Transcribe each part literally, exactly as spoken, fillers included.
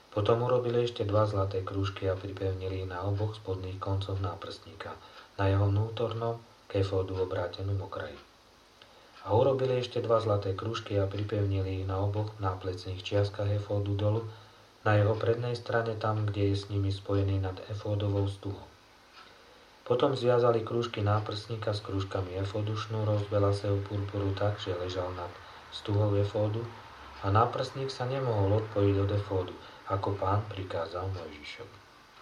Potom urobili ešte dva zlaté krúžky a pripevnili ich na oboch spodných koncoch náprstníka, na jeho vnútornom k efódu obrátenom okraji. A urobili ešte dva zlaté krúžky a pripevnili ich na oboch náplecných čiastkach efódu dolu, na jeho prednej strane tam, kde je s nimi spojený nad efódovou stuhou. Potom zviazali krúžky náprstníka s krúžkami efódu šnúrov z belasého purpuru tak, že ležal nad stuhou efódu a náprstník sa nemohol odpojiť od efódu, ako Pán prikázal Mojžišovi.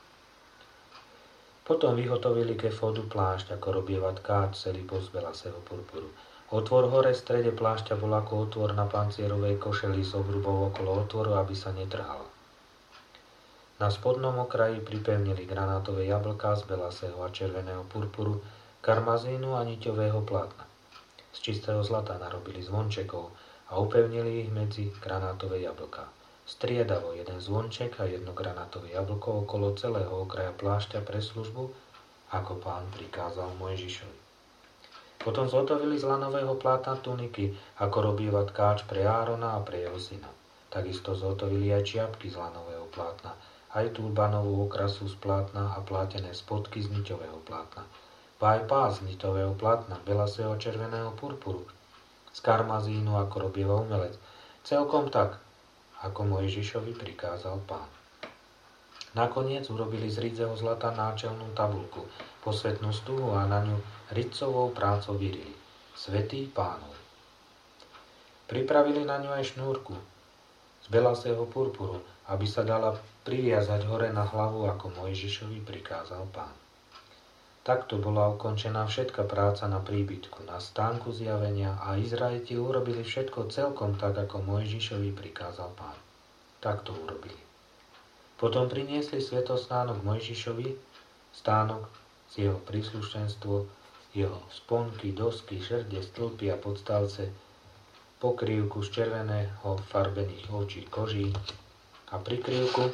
Potom vyhotovili k efódu plášť, ako robieva tkáč celý bol z belasého purpuru. Otvor hore v strede plášťa bol ako otvor na pancierovej košeli s obrubou okolo otvoru, aby sa netrhala. Na spodnom okraji pripevnili granátové jablká z belasého a červeného purpuru, karmazínu a niťového plátna. Z čistého zlata narobili zvončekov a upevnili ich medzi granátové jablká. Striedavo jeden zvonček a jedno granátové jablko okolo celého okraja plášťa pre službu, ako Pán prikázal Mojžišovi. Potom zhotovili z lanového plátna tuniky, ako robieva tkáč pre Árona a pre jeho syna. Takisto zhotovili aj čiapky z lanového plátna, aj turbanovú okrasu z plátna a plátené spodky z niťového plátna. Pa aj pás z niťového plátna, belasého červeného purpuru, z karmazínu, ako robieva umelec. Celkom tak, ako Mojžišovi prikázal Pán. Nakoniec urobili z rídzeho zlata náčelnú tabuľku, posvätnú stuhu a na ňu ridcovou prácou vyrili. Svätý Pánov. Pripravili na ňu aj šnúrku z belasého purpuru, aby sa dala priviazať hore na hlavu, ako Mojžišovi prikázal Pán. Takto bola ukončená všetka práca na príbytku, na stánku zjavenia a Izraeliti urobili všetko celkom tak, ako Mojžišovi prikázal Pán. Takto urobili. Potom priniesli svätostánok Mojžišovi, stánok z jeho príslušenstvo, jeho sponky, dosky, šerde, stĺpy a podstavce, pokrývku z červeného farbených ovčích koží a prikryvku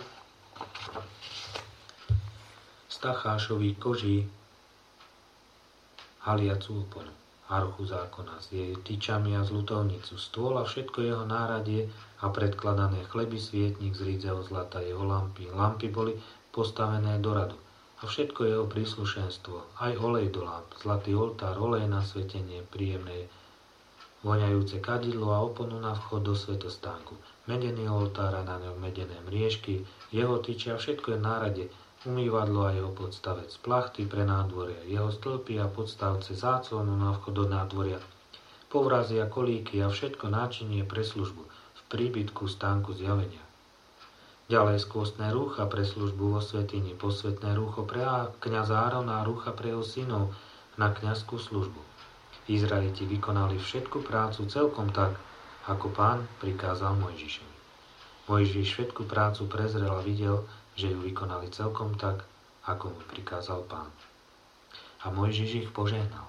z tachášových koží, haliacu oponu, archu zákona s jej tyčami a zľutovnicu, stôl a všetko jeho náradie a predkladané chleby, svietnik z rídzeho zlata, jeho lampy. Lampy boli postavené do radu a všetko jeho príslušenstvo, aj olej do lamp, zlatý oltár, olej na svetenie, príjemné voňajúce kadidlo a oponu na vchod do svätostánku, medený oltár a na ňom medené mriežky, jeho tyči a všetko je nárade, umývadlo a jeho podstavec, plachty pre nádvorie, jeho stĺpy a podstavce, záclonu na vchod do nádvoria, povrazy a kolíky a všetko náčinie pre službu v príbytku stánku zjavenia. Ďalej skôstne rúcha pre službu vo svätyni, posvätné rúcho pre kňaza Árona a rúcha pre jeho synov na kňazskú službu. Izraeliti vykonali všetku prácu celkom tak, ako Pán prikázal Mojžišovi. Mojžiš všetku prácu prezrel a videl, že ju vykonali celkom tak, ako mu prikázal Pán. A Mojžiš ich požehnal.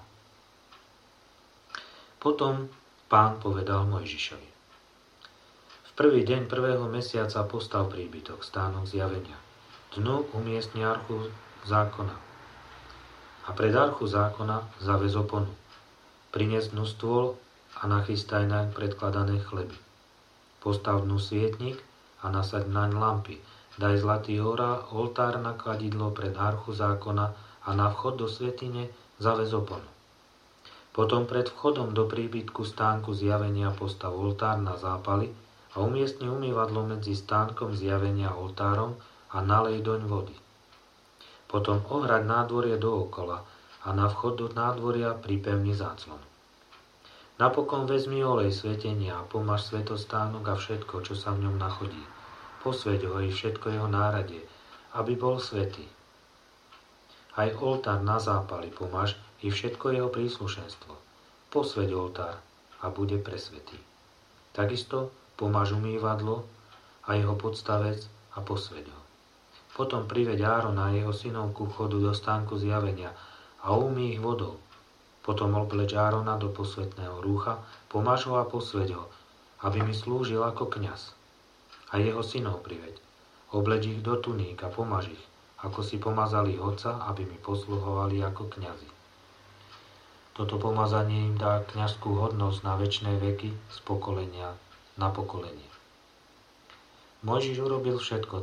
Potom Pán povedal Mojžišovi: V prvý deň prvého mesiaca postav príbytok, stánok zjavenia. Dnu umiestni archu zákona. A pred archu zákona zavez oponu. Prines dnu stôl a nachystaj naň predkladané chleby. Postav dnu svietnik a nasaď naň lampy. Daj zlatý oltár na kladidlo pred archu zákona a na vchod do svätyne zavez oponu. Potom pred vchodom do príbytku stánku zjavenia postav oltár na zápaly a umiestni umývadlo medzi stánkom zjavenia a oltárom a nalej doň vody. Potom ohraď nádvorie dookola a na vchod do nádvoria pripevni záclon. Napokon vezmi olej svetenia a pomaž svätostánok a všetko, čo sa v ňom nachodí. Posväť ho i všetko jeho náradie, aby bol svätý. Aj oltár na zápaly pomaž i všetko jeho príslušenstvo. Posväť oltár a bude presvätý. Takisto pomaž umývadlo a jeho podstavec a posväť ho. Potom priveď Árona a jeho synov ku vchodu do stánku zjavenia a umý ich vodou. Potom obleč Árona do posvätného rúcha, pomaž ho a posväť ho, aby mi slúžil ako kňaz. A jeho synov priveď. Obleč ich do tuník a pomaž ich, ako si pomazali otca, aby mi posluhovali ako kňazi. Toto pomazanie im dá kňazskú hodnosť na večné veky z pokolenia na pokolenie. Mojžiš urobil všetko